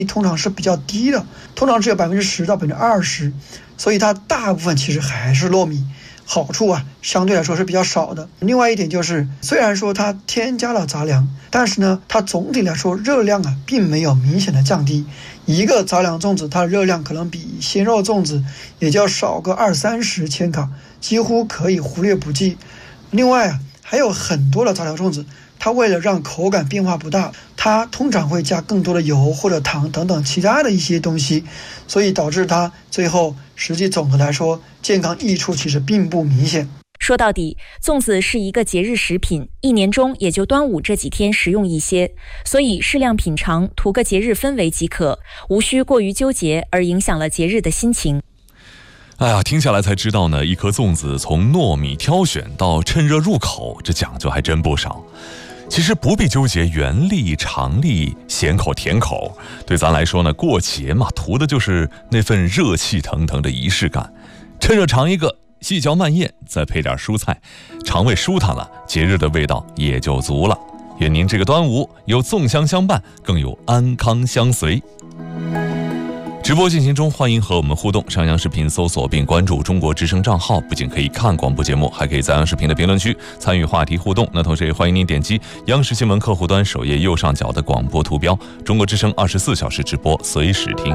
通常是比较低的，通常只有10%到20%，所以它大部分其实还是糯米，好处相对来说是比较少的。另外一点就是，虽然说它添加了杂粮，但是呢，它总体来说热量并没有明显的降低。一个杂粮粽子它的热量可能比鲜肉粽子也就少个20-30千卡，几乎可以忽略不计。另外还有很多的杂粮粽子，它为了让口感变化不大，它通常会加更多的油或者糖等等其他的一些东西，所以导致它最后实际总的来说健康益处其实并不明显。 说到底，粽子是一个节日食品，一年中也就端午这几天食用一些，所以适量品尝，图个节日氛围即可，无需过于纠结而影响了节日的心情。 哎呀，听下来才知道呢，一颗粽子从糯米挑选到趁热入口，这讲究还真不少。其实不必纠结圆粒、长粒、咸口、甜口，对咱来说呢，过节嘛，图的就是那份热气腾腾的仪式感。趁热尝一个，细嚼慢咽，再配点蔬菜，肠胃舒坦了，节日的味道也就足了。愿您这个端午有粽香相伴，更有安康相随。直播进行中，欢迎和我们互动。上央视频搜索并关注中国之声账号，不仅可以看广播节目，还可以在央视频的评论区参与话题互动。那同时也欢迎您点击央视新闻客户端首页右上角的广播图标，中国之声24小时直播，随时听。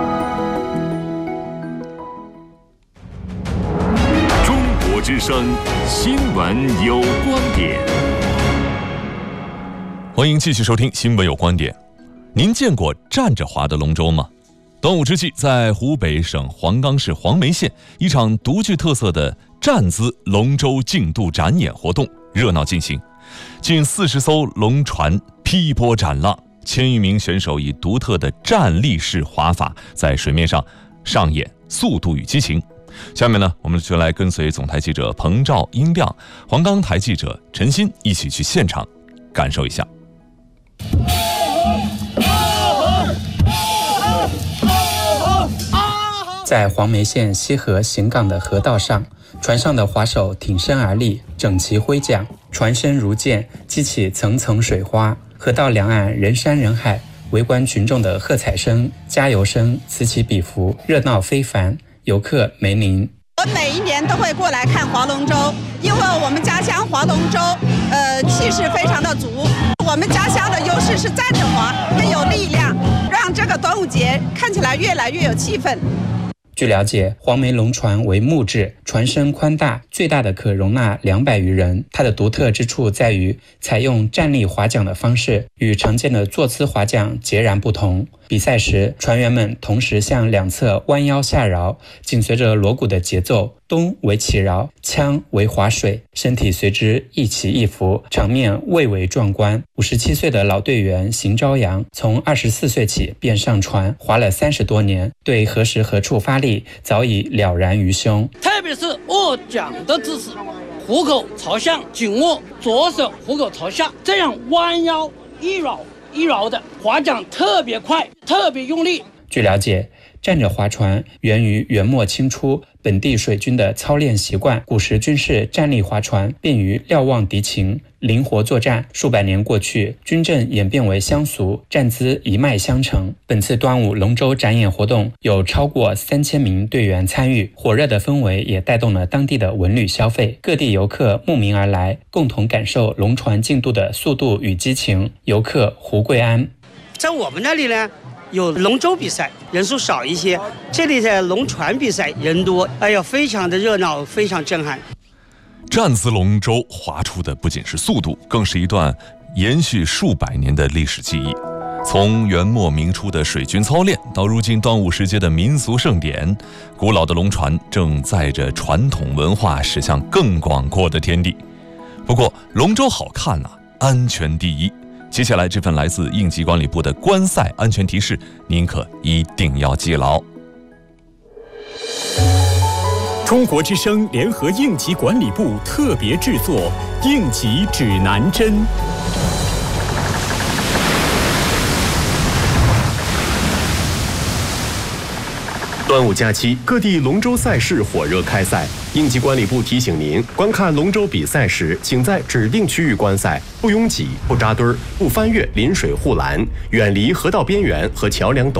中国之声新闻有观点， 欢迎继续收听新闻有观点。您见过站着划的龙舟吗？端午之际，在湖北省黄冈市黄梅县，一场独具特色的站姿龙舟竞渡展演活动热闹进行。近40艘龙船劈波斩浪，1000余名选手以独特的站立式划法在水面上上演速度与激情。下面呢，我们就来跟随总台记者彭兆、英亮、黄冈台记者陈鑫一起去现场感受一下。 在黄梅县西河行港的河道上，船上的划手挺身而立，整齐挥桨，船身如箭，激起层层水花。河道两岸人山人海，围观群众的喝彩声、加油声此起彼伏，热闹非凡，游客梅林。 我每一年都会过来看划龙舟，因为我们家乡划龙舟，气势非常的足。我们家乡的优势是站着划，更有力量，让这个端午节看起来越来越有气氛。 据了解，黄梅龙船为木质，船身宽大，最大的可容纳200余人。它的独特之处在于采用站立划桨的方式，与常见的坐姿划桨截然不同。比赛时，船员们同时向两侧弯腰下饶，紧随着锣鼓的节奏，咚为起饶，锵为划水，身体随之一起一伏，场面蔚为壮观。57岁的老队员邢朝阳，从24岁起便上船划了30多年，对何时何处发力早已了然于胸。 特别是握桨的姿势，虎口朝向，紧握左手，虎口朝下，这样弯腰一绕一绕的划桨特别快，特别用力。 据了解，站着划船源于元末清初本地水军的操练习惯，古时军事站立划船便于瞭望敌情，灵活作战。数百年过去，军阵演变为乡俗，站姿一脉相承。本次端午龙舟展演活动有超过3000名队员参与，火热的氛围也带动了当地的文旅消费，各地游客慕名而来，共同感受龙船竞渡的速度与激情。游客胡桂安， 在我们那里呢，有龙舟比赛，人数少一些，这里的龙船比赛人多，哎呀，非常的热闹，非常震撼。 站姿龙舟划出的不仅是速度，更是一段延续数百年的历史记忆。从元末明初的水军操练，到如今端午时节的民俗盛典，古老的龙船正载着传统文化驶向更广阔的天地。不过龙舟好看啊，安全第一。接下来这份来自应急管理部的观赛安全提示，您可一定要记牢。 中国之声联合应急管理部特别制作应急指南针。 端午假期，各地龙舟赛事火热开赛。应急管理部提醒您，观看龙舟比赛时，请在指定区域观赛，不拥挤、不扎堆儿、不翻越临水护栏，远离河道边缘和桥梁